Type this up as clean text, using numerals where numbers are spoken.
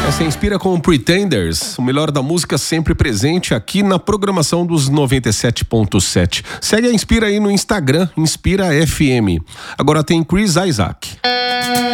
Essa Inspira com Pretenders, o melhor da música sempre presente aqui na programação dos 97.7. Segue a Inspira aí no Instagram, Inspira FM. Agora tem Chris Isaak.